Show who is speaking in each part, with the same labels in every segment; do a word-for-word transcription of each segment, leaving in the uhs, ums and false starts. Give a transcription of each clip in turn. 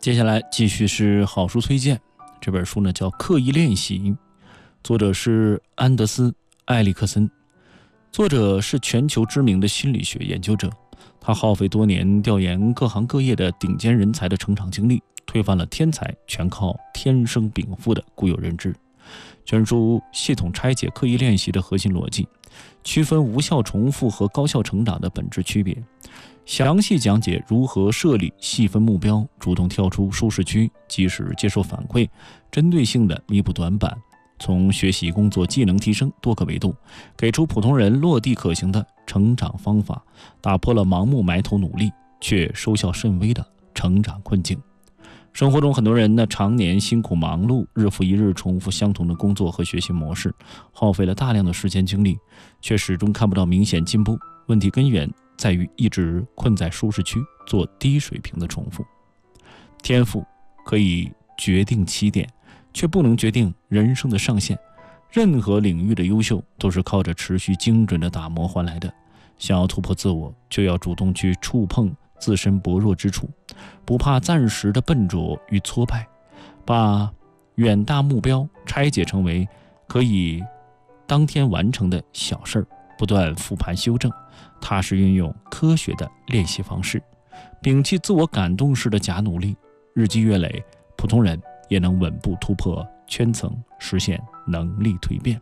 Speaker 1: 接下来继续是好书推荐，这本书呢叫《刻意练习》，作者是安德斯·埃里克森，作者是全球知名的心理学研究者。他耗费多年调研各行各业的顶尖人才的成长经历，推翻了天才全靠天生禀赋的固有认知。全书系统拆解刻意练习的核心逻辑，区分无效重复和高效成长的本质区别，详细讲解如何设立细分目标，主动跳出舒适区，及时接受反馈，针对性的弥补短板，从学习、工作、技能提升多个维度，给出普通人落地可行的成长方法，打破了盲目埋头努力却收效甚微的成长困境。生活中很多人呢，常年辛苦忙碌，日复一日重复相同的工作和学习模式，耗费了大量的时间精力，却始终看不到明显进步。问题根源在于一直困在舒适区，做低水平的重复。天赋可以决定起点，却不能决定人生的上限。任何领域的优秀都是靠着持续精准的打磨换来的。想要突破自我，就要主动去触碰自身薄弱之处，不怕暂时的笨拙与挫败，把远大目标拆解成为可以当天完成的小事儿，不断复盘修正，踏实运用科学的练习方式，摒弃自我感动式的假努力，日积月累，普通人也能稳步突破圈层，实现能力蜕变。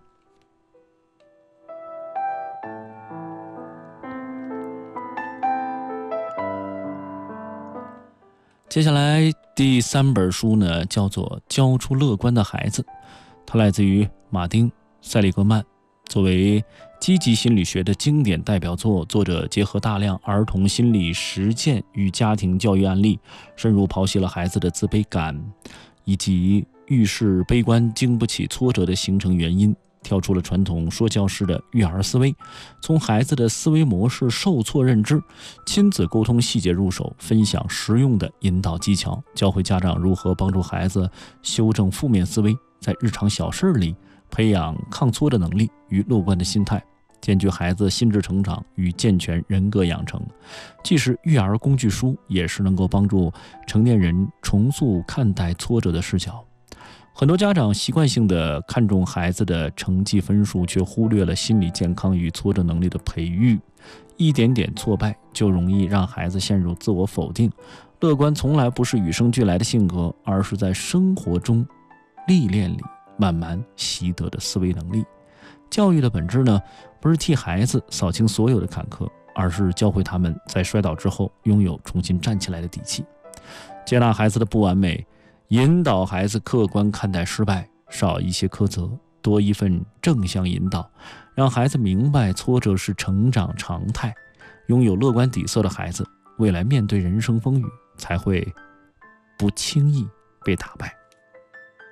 Speaker 1: 接下来第三本书呢，叫做《教出乐观的孩子》，它来自于马丁·塞利格曼。作为积极心理学的经典代表作，作者结合大量儿童心理实践与家庭教育案例，深入剖析了孩子的自卑感以及遇事悲观、经不起挫折的形成原因，跳出了传统说教式的育儿思维，从孩子的思维模式、受挫认知、亲子沟通细节入手，分享实用的引导技巧，教会家长如何帮助孩子修正负面思维，在日常小事里培养抗挫的能力与乐观的心态，兼具孩子心智成长与健全人格养成。既是育儿工具书，也是能够帮助成年人重塑看待挫折的视角。很多家长习惯性地看重孩子的成绩分数，却忽略了心理健康与挫折能力的培育。一点点挫败就容易让孩子陷入自我否定。乐观从来不是与生俱来的性格，而是在生活中历练里慢慢习得的思维能力。教育的本质呢，不是替孩子扫清所有的坎坷，而是教会他们在摔倒之后拥有重新站起来的底气，接纳孩子的不完美，引导孩子客观看待失败，少一些苛责，多一份正向引导，让孩子明白挫折是成长常态。拥有乐观底色的孩子，未来面对人生风雨才会不轻易被打败。